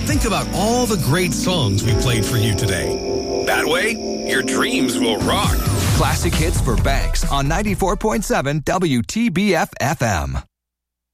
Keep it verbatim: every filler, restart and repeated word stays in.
Think about all the great songs we played for you today. That way, your dreams will rock. Classic hits for Banks on ninety-four point seven W T B F F M.